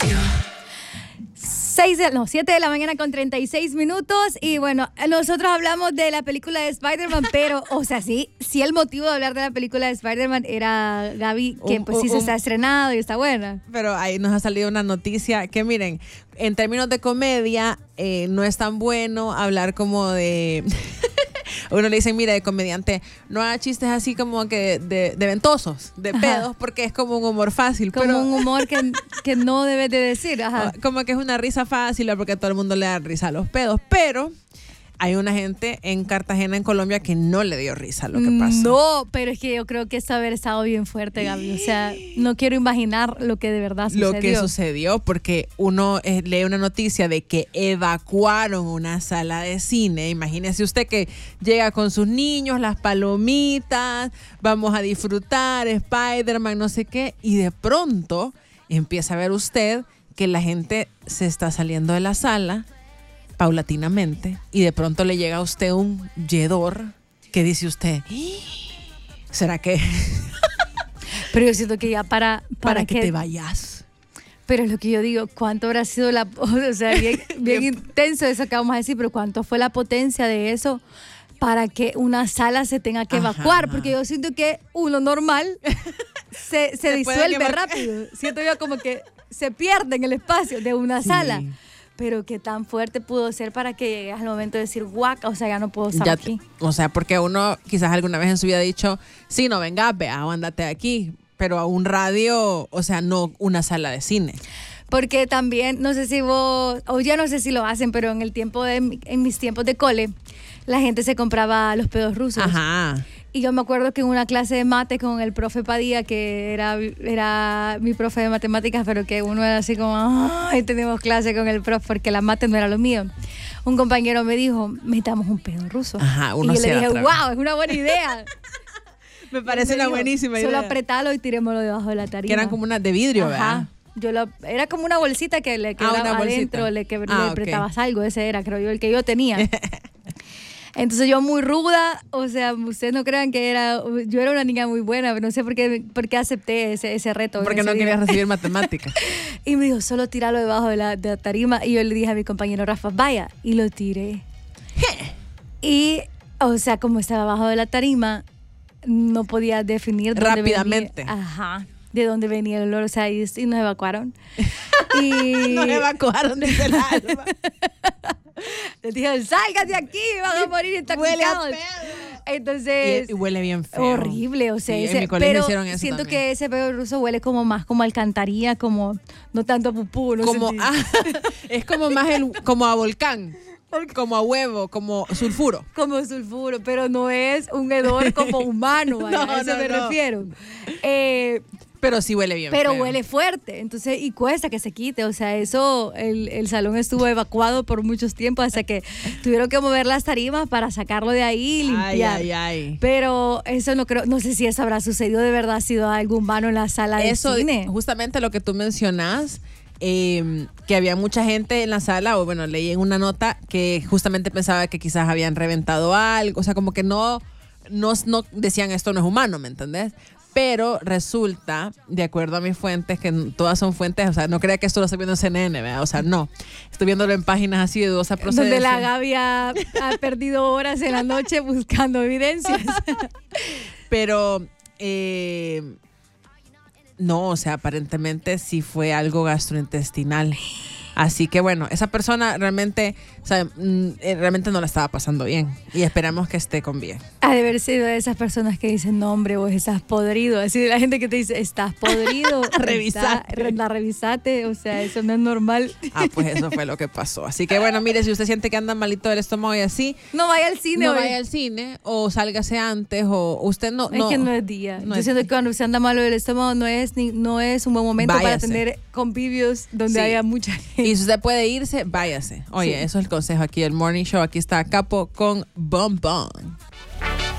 7 de la mañana con 36 minutos. Y bueno, nosotros hablamos de la película de Spider-Man, pero, o sea, sí el motivo de hablar de la película de Spider-Man era Gaby, que pues sí se está estrenado y está buena. Pero ahí nos ha salido una noticia que, miren, en términos de comedia, no es tan bueno hablar como de... Uno le dice, mira, de comediante, no haga chistes así como que de ventosos, de pedos, ajá, porque es como un humor fácil. Como un humor que no debes de decir, ajá. Como que es una risa fácil porque a todo el mundo le da risa a los pedos, pero... Hay una gente en Cartagena, en Colombia, que no le dio risa lo que pasó. No, pero es que yo creo que esto haber estado bien fuerte, Gaby. O sea, no quiero imaginar lo que de verdad sucedió. Lo que sucedió, porque uno lee una noticia de que evacuaron una sala de cine. Imagínese usted que llega con sus niños, las palomitas, vamos a disfrutar, Spider-Man, no sé qué, y de pronto empieza a ver usted que la gente se está saliendo de la sala paulatinamente, y de pronto le llega a usted un yedor que dice usted, ¿será que? Pero yo siento que ya para que te vayas. Pero es lo que yo digo, ¿cuánto habrá sido la... O sea, bien intenso eso que vamos a decir, pero ¿cuánto fue la potencia de eso para que una sala se tenga que evacuar? Porque yo siento que uno normal se disuelve rápido. Siento yo como que se pierde en el espacio de una sala. Pero qué tan fuerte pudo ser para que llegues al momento de decir, guaca, o sea, ya no puedo estar aquí. O sea, porque uno quizás alguna vez en su vida ha dicho, sí, no vengas, vea, o andate aquí. Pero a un radio, o sea, no una sala de cine. Porque también, no sé si vos, o ya no sé si lo hacen, pero en mis tiempos de cole, la gente se compraba los pedos rusos. Ajá. Y yo me acuerdo que en una clase de mate con el profe Padilla, que era mi profe de matemáticas, pero que uno era así como, ay, tenemos clase con el profe, porque la mate no era lo mío. Un compañero me dijo, metamos un pedo ruso. Ajá, y yo le dije, wow, es una buena idea. Me parece una buenísima idea. Solo apretalo y tirémoslo debajo de la tarima. Que eran como unas de vidrio, ajá, ¿verdad? Era como una bolsita que le quedaba adentro, le apretabas algo, ese era, creo yo, el que yo tenía. Entonces yo muy ruda, o sea, ustedes no crean que yo era una niña muy buena, pero no sé por qué acepté ese reto. Porque no querías recibir matemáticas. Y me dijo, solo tíralo debajo de la tarima. Y yo le dije a mi compañero Rafa, vaya, y lo tiré. Y, o sea, como estaba abajo de la tarima, no podía definir dónde rápidamente. De dónde venía el olor, o sea, y nos evacuaron. Nos evacuaron, dice el alma. Les dije, salgan de aquí, van a morir intoxicados. Huele a pedo. Entonces, y huele bien feo. Horrible, o sea, sí, en mi colegio hicieron eso siento también. que ese pedo ruso huele como más como alcantarilla, como no tanto a pupú, no como, sé. Es como más como a volcán. Como a huevo, como sulfuro. Como sulfuro, pero no es un hedor como humano, a eso me refiero. Pero sí huele bien. Pero feo. huele fuerte, entonces, y cuesta que se quite. O sea, eso, el salón estuvo evacuado por muchos tiempos hasta que tuvieron que mover las tarimas para sacarlo de ahí y limpiar. Ay. Pero eso no sé si eso habrá sucedido de verdad, ha sido algo humano en la sala de cine. Justamente lo que tú mencionas, que había mucha gente en la sala, o bueno, leí en una nota que justamente pensaba que quizás habían reventado algo, o sea, como que no decían esto no es humano, ¿me entendés? Pero resulta, de acuerdo a mis fuentes, que todas son fuentes, o sea, no crea que esto lo estoy viendo en CNN, ¿verdad? O sea, no. Estoy viéndolo en páginas así de dudosa procedencia. Donde la Gaby ha perdido horas en la noche buscando evidencias. Pero, no, o sea, aparentemente sí fue algo gastrointestinal. Así que bueno, esa persona realmente, o sea, realmente no la estaba pasando bien y esperamos que esté con bien. Ha de haber sido de esas personas que dicen, no hombre, vos estás podrido. Así de la gente que te dice, estás podrido. Revisate, o sea, eso no es normal. Pues eso fue lo que pasó. Así que bueno, mire, si usted siente que anda malito del estómago y así, no vaya al cine. No vaya al cine o sálgase antes o usted no. Es que no es día. Yo siento que cuando se anda malo del estómago no es un buen momento para tener convivios donde haya mucha gente. Y si usted puede irse, váyase. Oye, eso es el consejo aquí, el Morning Show. Aquí está Capo con Bon Bon.